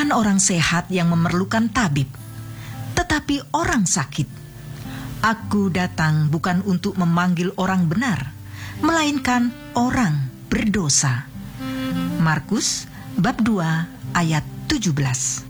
Bukan orang sehat yang memerlukan tabib, tetapi orang sakit. Aku datang bukan untuk memanggil orang benar, melainkan orang berdosa. Markus bab 2 ayat 17.